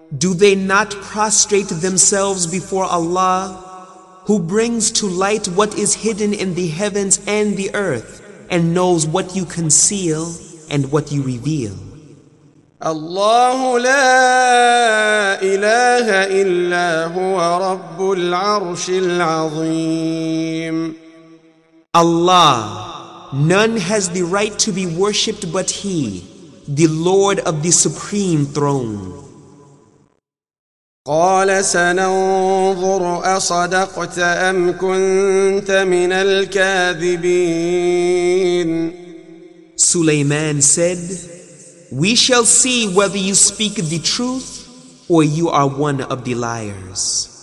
Do they not prostrate themselves before Allah, who brings to light what is hidden in the heavens and the earth, and knows what you conceal and what you reveal? الله لا إله إلا هو رب العرش العظيم. Allah, none has the right to be worshipped but He, the Lord of the Supreme Throne. قال سننظر أصدقت أم كنت من الكاذبين. Suleiman said, "We shall see whether you speak the truth or you are one of the liars."